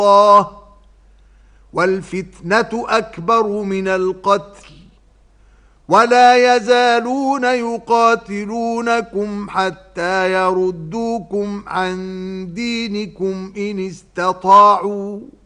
الله والفتنة أكبر من القتل ولا يزالون يقاتلونكم حتى يردوكم عن دينكم إن استطاعوا